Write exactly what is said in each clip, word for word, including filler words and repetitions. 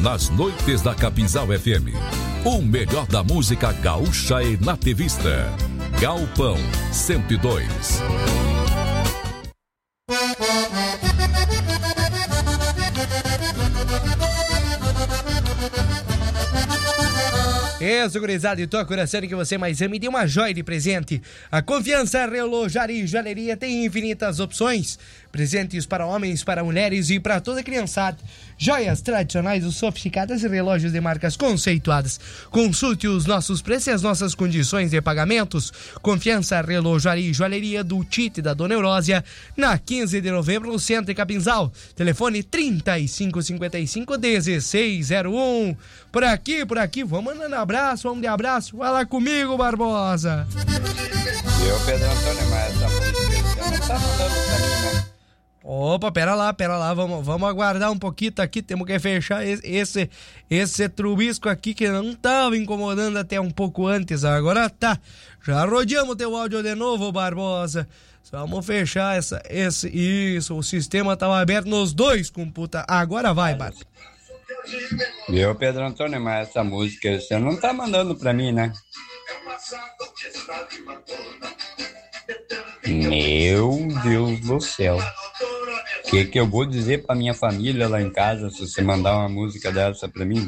nas noites da Capinzal F M. O melhor da música gaúcha e nativista. Galpão cento e dois. Isso, gurizada, e toca o coração que você mais ama e dê uma joia de presente. A Confiança Relojaria e Joalheria tem infinitas opções. Presentes para homens, para mulheres e para toda criançada. Joias tradicionais, sofisticadas e relógios de marcas conceituadas. Consulte os nossos preços e as nossas condições de pagamentos. Confiança Relojaria e Joalheria do Tite da Dona Eurósia, na quinze de novembro, no centro de Capinzal. Telefone trinta e cinco cinquenta e cinco, dezesseis zero um. Por aqui, por aqui, vamos mandando abraço, vamos de abraço. Fala comigo, Barbosa. Eu, Pedro Antônio, mas essa música você não tá mandando pra mim, né? Opa, pera lá, pera lá, vamos, vamos aguardar um pouquinho aqui, temos que fechar esse, esse, esse trubisco aqui que não tava incomodando até um pouco antes, agora tá. Já rodeamos teu áudio de novo, Barbosa. Só vamos fechar essa, esse, isso, o sistema tava aberto nos dois computadores, agora vai, Barbosa. Eu, Pedro Antônio, mas essa música você não tá mandando pra mim, né? Meu Deus do céu. O que que eu vou dizer pra minha família lá em casa se você mandar uma música dessa pra mim?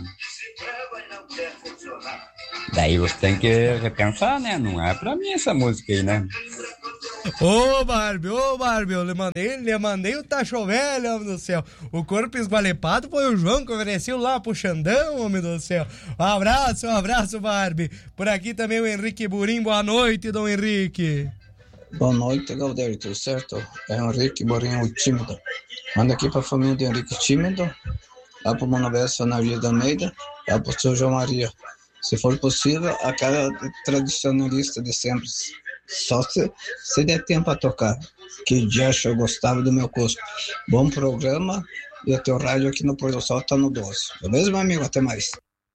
Daí você tem que repensar, né? Não é pra mim essa música aí, né? Ô, Barbie, ô, Barbie, eu lhe mandei, lhe mandei o tacho velho, homem do céu. O corpo esgualepado foi o João que ofereceu lá pro Xandão, homem do céu. Um abraço, um abraço, Barbie. Por aqui também o Henrique Burim. Boa noite, Dom Henrique. Boa noite, Galdério, tudo certo? É o Henrique Burim, o tímido. Manda aqui pra família do Henrique Tímido, lá pro Monoverso na Via da Almeida, lá pro seu João Maria. Se for possível, a cara tradicionalista de sempre. Só se, se der tempo a tocar. Que dia eu gostava do meu curso. Bom programa, e o teu rádio aqui no Pôr do Sol tá no doze. Beleza, meu amigo? Até mais.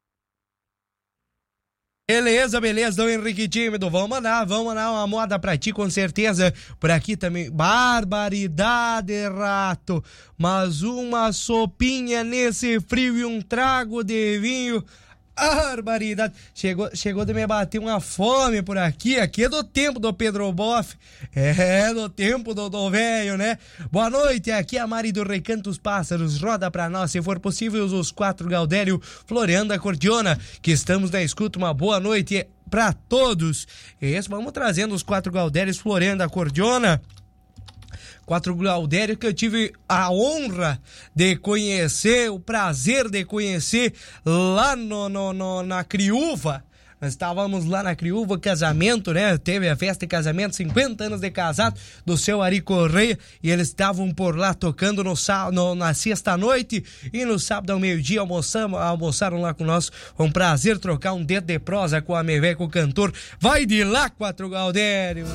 Beleza, beleza, Dom Henrique Tímido. Vamos mandar, vamos mandar uma moda pra ti, com certeza. Por aqui também, barbaridade, rato. Mas uma sopinha nesse frio e um trago de vinho. Barbaridade. Chegou, chegou de me bater uma fome por aqui. Aqui é do tempo do Pedro Boff. É, do tempo do, do velho, né? Boa noite, aqui é a Mari do Recanto dos Pássaros. Roda pra nós, se for possível, os quatro Gaudério floreando a cordiona, que estamos na escuta. Uma boa noite pra todos. Isso, vamos trazendo os quatro Gaudérios floreando a cordiona. Quatro Gaudério que eu tive a honra de conhecer, o prazer de conhecer lá no, no, no, na Criúva. Nós estávamos lá na Criúva, casamento, né? Teve a festa de casamento, cinquenta anos de casado do seu Ari Correia, e eles estavam por lá tocando no, no, na sexta-noite, e no sábado ao meio-dia almoçamos, almoçaram lá com nós. Foi um prazer trocar um dedo de prosa com a Meveco, o cantor. Vai de lá, Quatro Gaudério!